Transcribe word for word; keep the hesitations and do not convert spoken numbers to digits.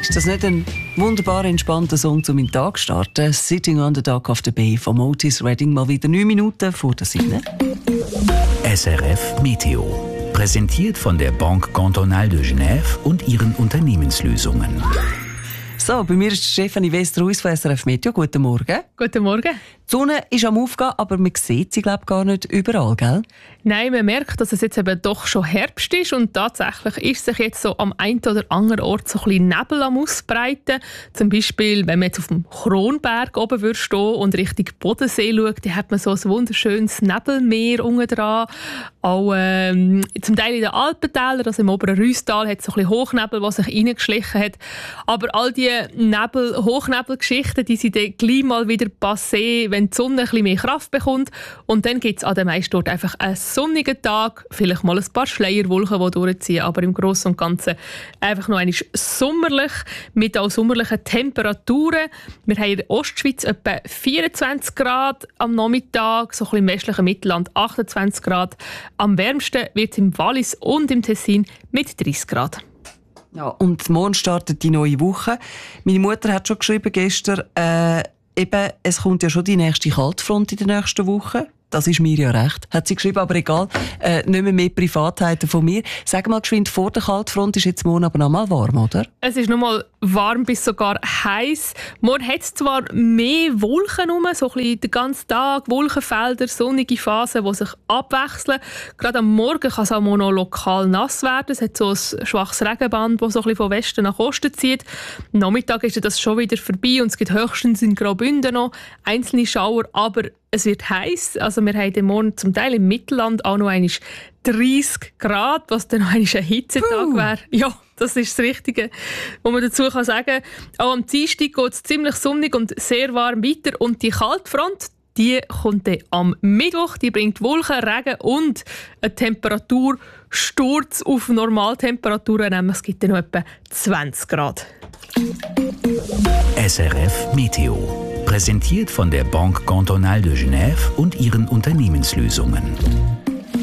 Ist das nicht ein wunderbar entspannter Song, um in den Tag zu starten? «Sitting on the Dock of the Bay» von Otis Redding, mal wieder neun Minuten vor der Sinne. S R F Meteo. Präsentiert von der Banque Cantonale de Genève und ihren Unternehmenslösungen. So, bei mir ist Stefanie Westerhuis von S R F Meteo. Guten Morgen. Guten Morgen. Die Sonne ist am Aufgehen, aber man sieht sie, glaube ich, gar nicht überall, gell? Nein, man merkt, dass es jetzt eben doch schon Herbst ist und tatsächlich ist sich jetzt so am einen oder anderen Ort so ein bisschen Nebel am Ausbreiten. Zum Beispiel, wenn man jetzt auf dem Kronberg oben würde stehen und Richtung Bodensee schaut, dann hat man so ein wunderschönes Nebelmeer unten dran. Auch ähm, zum Teil in den Alpentälern, also im oberen Rüsstal, hat es so ein bisschen Hochnebel, der sich reingeschlichen hat. Aber all die Nebel, Hochnebelgeschichten, die sind dann gleich mal wieder passé, wenn die Sonne ein bisschen mehr Kraft bekommt. Und dann gibt es an den meisten Orten einfach einen sonnigen Tag, vielleicht mal ein paar Schleierwolken, die durchziehen, aber im Großen und Ganzen einfach noch einmal sommerlich, mit auch sommerlichen Temperaturen. Wir haben in der Ostschweiz etwa vierundzwanzig Grad am Nachmittag, so ein bisschen im westlichen Mittelland achtundzwanzig Grad. Am wärmsten wird es im Wallis und im Tessin mit dreißig Grad. Ja, und morgen startet die neue Woche. Meine Mutter hat schon geschrieben gestern, äh, eben, es kommt ja schon die nächste Kaltfront in der nächsten Woche. Das ist mir ja recht, hat sie geschrieben, aber egal, äh, nicht mehr, mehr Privatheiten von mir. Sag mal geschwind, vor der Kaltfront ist jetzt morgen aber noch mal warm, oder? Es ist noch mal warm bis sogar heiß. Morgen hat es zwar mehr Wolken rum, so ein bisschen den ganzen Tag, Wolkenfelder, sonnige Phasen, die sich abwechseln. Gerade am Morgen kann es auch noch lokal nass werden. Es hat so ein schwaches Regenband, das so ein bisschen von Westen nach Osten zieht. Am Nachmittag ist das schon wieder vorbei und es gibt höchstens in Graubünden noch einzelne Schauer, aber es wird heiß. Also wir haben morgen zum Teil im Mittelland auch noch einmal dreißig Grad, was dann noch einmal ein Hitzetag wäre. Ja, das ist das Richtige, was man dazu kann sagen kann. Auch am Dienstag geht es ziemlich sonnig und sehr warm weiter. Und die Kaltfront, die kommt dann am Mittwoch. Die bringt Wolken, Regen und einen Temperatursturz auf Normaltemperaturen. Nämlich es gibt dann noch etwa zwanzig Grad. S R F Meteo. Präsentiert von der Banque Cantonale de Genève und ihren Unternehmenslösungen.